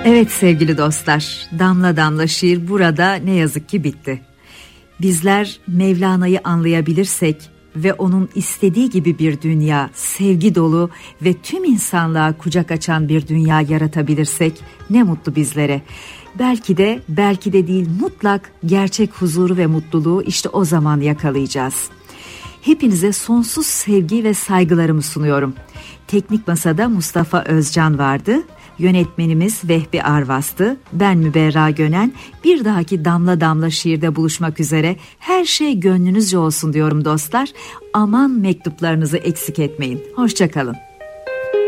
Evet sevgili dostlar, damla damla şiir burada ne yazık ki bitti. Bizler Mevlana'yı anlayabilirsek ve onun istediği gibi bir dünya, sevgi dolu ve tüm insanlığa kucak açan bir dünya yaratabilirsek ne mutlu bizlere. Belki de değil, mutlak gerçek huzuru ve mutluluğu işte o zaman yakalayacağız. Hepinize sonsuz sevgi ve saygılarımı sunuyorum. Teknik Masa'da Mustafa Özcan vardı. Yönetmenimiz Vehbi Arvas'tı. Ben Müberra Gönen. Bir dahaki Damla Damla şiirde buluşmak üzere. Her şey gönlünüzce olsun diyorum dostlar. Aman mektuplarınızı eksik etmeyin. Hoşça kalın.